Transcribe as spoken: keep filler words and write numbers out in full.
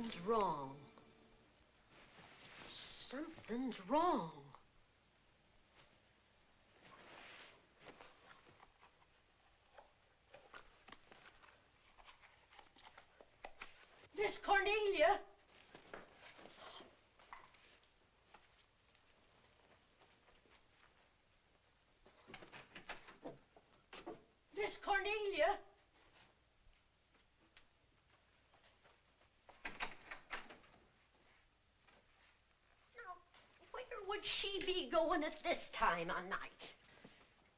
Something's wrong. Something's wrong. Miss Cornelia. Miss Cornelia. Now, where would she be going at this time of night?